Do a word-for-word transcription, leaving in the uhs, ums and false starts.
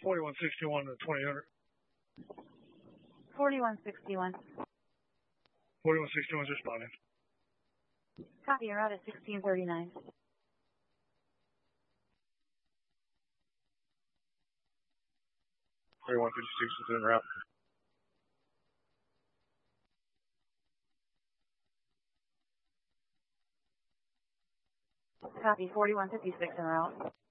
forty-one sixty-one to twenty hundred. forty-one sixty-one. forty-one sixty-one is responding. Copy, you're out at sixteen thirty-nine. forty-one fifty-six is en route. Copy, forty-one fifty-six en route.